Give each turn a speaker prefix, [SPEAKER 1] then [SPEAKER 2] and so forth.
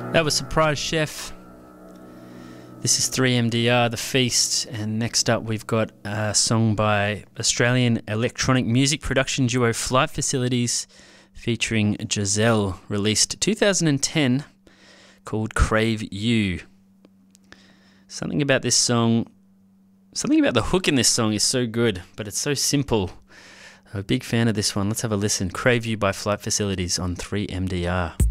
[SPEAKER 1] That was Surprise Chef. This is 3MDR, The Feast, and next up we've got a song by Australian electronic music production duo Flight Facilities featuring Giselle, released 2010, called Crave You. Something about this song, something about the hook in this song is so good, but it's so simple. I'm a big fan of this one. Let's have a listen. Crave You by Flight Facilities on 3MDR.